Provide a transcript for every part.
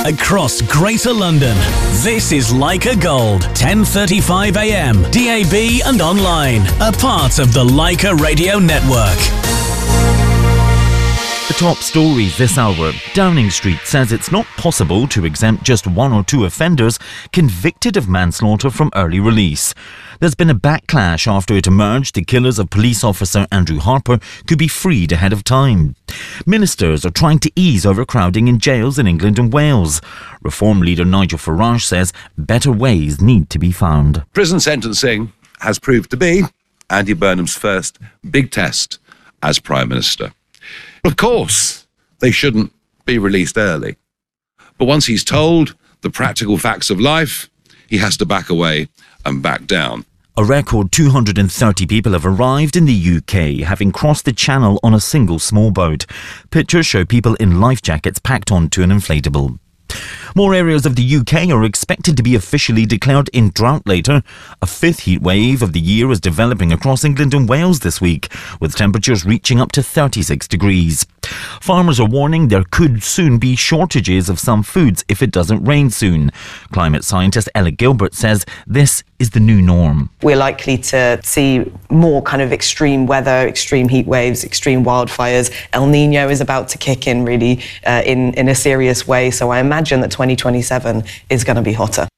across Greater London. This is Leica Gold, 10:35 a.m, DAB and online. A part of the Leica Radio Network. The top stories this hour. Downing Street says it's not possible to exempt just one or two offenders convicted of manslaughter from early release. There's been a backlash after it emerged the killers of police officer Andrew Harper could be freed ahead of time. Ministers are trying to ease overcrowding in jails in England and Wales. Reform leader Nigel Farage says better ways need to be found. Prison sentencing has proved to be Andy Burnham's first big test as Prime Minister. Of course, they shouldn't be released early. But once he's told the practical facts of life, he has to back away and back down. A record 230 people have arrived in the UK, having crossed the channel on a single small boat. Pictures show people in life jackets packed onto an inflatable. More areas of the UK are expected to be officially declared in drought later. A fifth heat wave of the year is developing across England and Wales this week, with temperatures reaching up to 36 degrees. Farmers are warning there could soon be shortages of some foods if it doesn't rain soon. Climate scientist Ella Gilbert says this is the new norm. We're likely to see more kind of extreme weather, extreme heat waves, extreme wildfires. El Nino is about to kick in really in a serious way, so I imagine that 2027 is going to be hotter.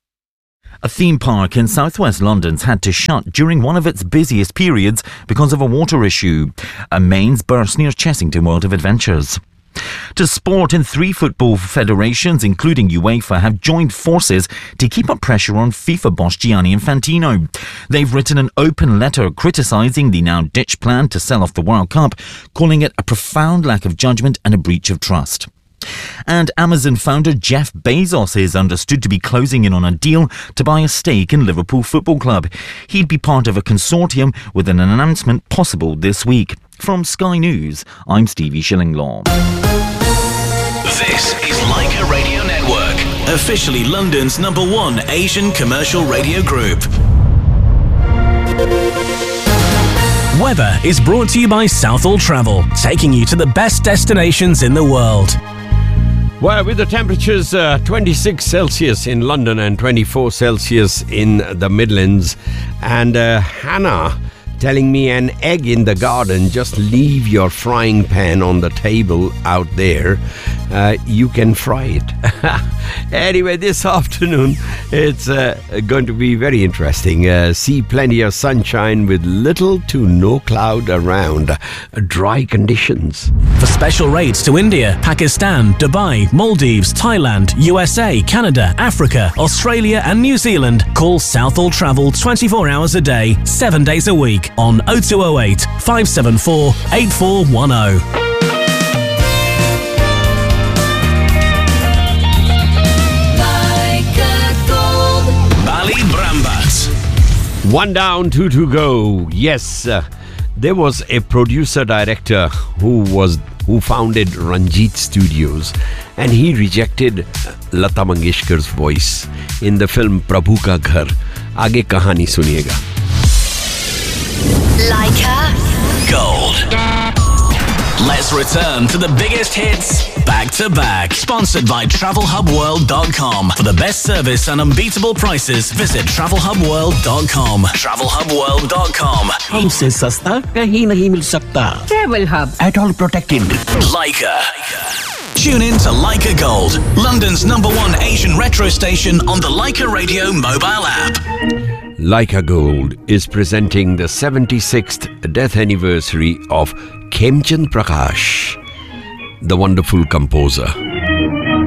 A theme park in southwest London's had to shut during one of its busiest periods because of a water issue. A mains burst near Chessington World of Adventures. To sport, and 3 football federations, including UEFA, have joined forces to keep up pressure on FIFA boss Gianni Infantino. They've written an open letter criticising the now ditched plan to sell off the World Cup, calling it a profound lack of judgment and a breach of trust. And Amazon founder Jeff Bezos is understood to be closing in on a deal to buy a stake in Liverpool Football Club. He'd be part of a consortium with an announcement possible this week. From Sky News, I'm Stevie Shillinglaw. This is Leica Radio Network, officially London's #1 Asian commercial radio group. Weather is brought to you by Southall Travel, taking you to the best destinations in the world. Well, with the temperatures 26 Celsius in London and 24 Celsius in the Midlands, and Hannah telling me an egg in the garden, just leave your frying pan on the table out there, you can fry it. Anyway, this afternoon it's going to be very interesting. See plenty of sunshine with little to no cloud around. Dry conditions. For special rates to India, Pakistan, Dubai, Maldives, Thailand, USA, Canada, Africa, Australia and New Zealand, call Southall Travel 24 hours a day, 7 days a week on 0208 574 8410. One down, 2 to go. Yes, there was a producer-director who founded Ranjit Studios, and he rejected Lata Mangeshkar's voice in the film Prabhu Ka Ghar. Aage kahani suniega. Leica Gold. Let's return to the biggest hits back to back. Sponsored by TravelHubWorld.com. For the best service and unbeatable prices, visit TravelHubWorld.com. TravelHubWorld.com. हमसे सस्ता कहीं नहीं मिल सकता. Travel Hub. At all protected. Leica. Tune in to Leica Gold, London's #1 Asian retro station on the Leica Radio mobile app. Leica Gold is presenting the 76th death anniversary of Khemchand Prakash, the wonderful composer.